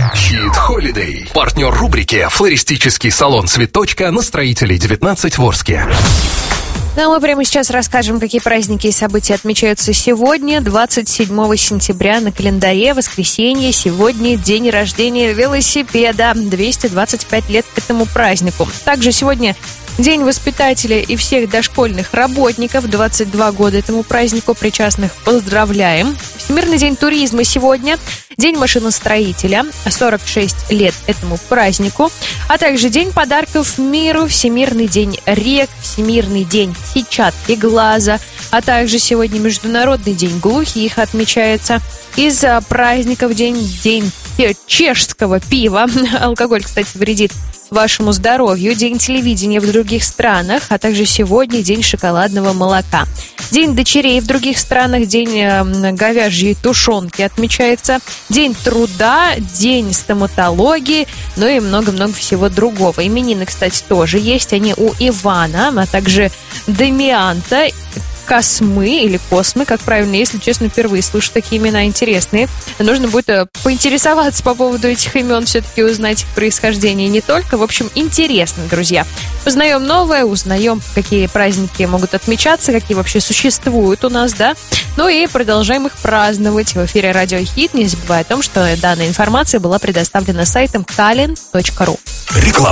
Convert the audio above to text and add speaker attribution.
Speaker 1: Hit Holiday. Партнер рубрики «Флористический салон Цветочка» на Строителей 19 в Орске.
Speaker 2: Ну, а мы прямо сейчас расскажем, какие праздники и события отмечаются сегодня, 27 сентября на календаре, воскресенье. Сегодня день рождения велосипеда, 225 лет к этому празднику. Также сегодня День воспитателя и всех дошкольных работников, 22 года этому празднику причастных поздравляем. Всемирный день туризма сегодня, День машиностроителя, 46 лет этому празднику, а также День подарков миру, Всемирный день рек, Всемирный день сетчатки глаза, а также сегодня Международный день глухих отмечается. Из праздников день чешского пива, алкоголь, кстати, вредит вашему здоровью, День телевидения в других странах, а также сегодня День шоколадного молока. День дочерей в других странах, День говяжьей тушенки отмечается, День труда, День стоматологии, ну и много-много всего другого. Именины, кстати, тоже есть, они у Ивана, а также Дамианта, Космы или Космы, как правильно, если честно, впервые слышу такие имена интересные. Нужно будет поинтересоваться по поводу этих имен, все-таки узнать их происхождение не только. В общем, интересно, друзья. Узнаем новое, узнаем, какие праздники могут отмечаться, какие вообще существуют у нас, да? Ну и продолжаем их праздновать. В эфире Радио Хит. Не забывай о том, что данная информация была предоставлена сайтом kalin.ru.
Speaker 1: Реклама.